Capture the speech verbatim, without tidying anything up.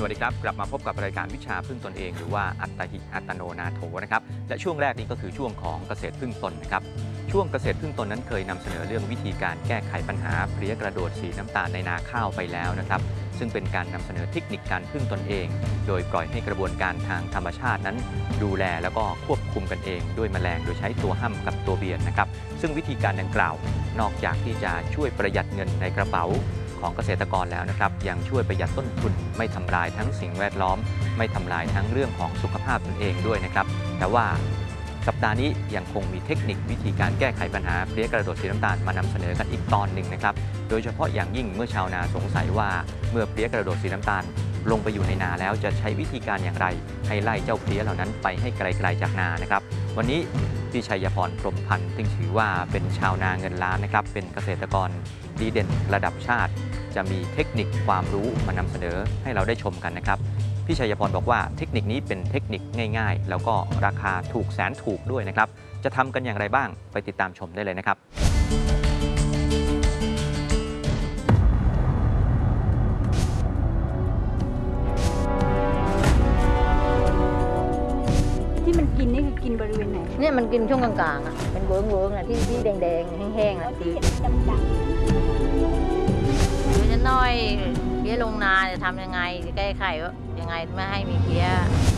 วัสดีครับกลับมาพบกับรายการวิชาพึ่งตนเองหรือว่าอัตหิอัตโนนาโถนะครับและช่วงแรกนี้ก็คือช่วงของเกษตรพึ่งตนนะครับช่วงเกษตรพึ่งตนนั้นเคยนำเสนอเรื่องวิธีการแก้ไขปัญหาเพลี้ยกระโดดสีน้ำตาลในนาข้าวไปแล้วนะครับซึ่งเป็นการนำเสนอเทคนิคการพึ่งตนเอง โดยปล่อยให้กระบวนการทางธรรมชาตินั้นดูแลแล้วก็ควบคุมกันเองด้วยแมลงโดยใช้ตัวห้ำกับตัวเบียนนะครับซึ่งวิธีการดังกล่าวนอกจากที่จะช่วยประหยัดเงินในกระเป๋าของเกษตรกรแล้วนะครับยังช่วยประหยัดต้นทุนไม่ทำลายทั้งสิ่งแวดล้อมไม่ทำลายทั้งเรื่องของสุขภาพตนเองด้วยนะครับแต่ว่าสัปดาห์นี้ยังคงมีเทคนิควิธีการแก้ไขปัญหาเพลี้ยกระโดดสีน้ำตาลมานำเสนอกันอีกตอนหนึ่งนะครับโดยเฉพาะอย่างยิ่งเมื่อชาวนาสงสัยว่าเมื่อเพลี้ยกระโดดสีน้ำตาลลงไปอยู่ในนาแล้วจะใช้วิธีการอย่างไรให้ไล่เจ้าเพลี้ยเหล่านั้นไปให้ไกลๆจากนานะครับวันนี้พี่ชัยพรพรหมพันธ์ซึ่งถือว่าเป็นชาวนาเงินล้านนะครับเป็นเกษตรกรดีเด่นระดับชาติจะมีเทคนิคความรู้มานำเสนอให้เราได้ชมกันนะครับพี่ชัยพรบอกว่าเทคนิคนี้เป็นเทคนิคง่ายๆแล้วก็ราคาถูกแสนถูกด้วยนะครับจะทำกันอย่างไรบ้างไปติดตามชมได้เลยนะครับที่มันกินนี่คือกินบริเวณไหนเนี่ยมันกินช่วงกลางๆอ่ะเป็นเวิร์กเวิร์กนะที่ที่แดงๆแห้งๆนะที่เห็นดำเดี๋ยวจะน้อยเพี้ยลงนาจะทำยังไงจะแก้ไขยังไงไม่ให้มีเพี้ย